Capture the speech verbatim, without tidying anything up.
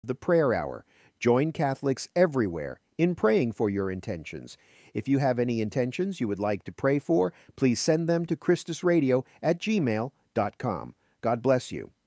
the prayer hour. Join Catholics everywhere in praying for your intentions. If you have any intentions you would like to pray for, please send them to Christus Radio at gmail dot com. God bless you.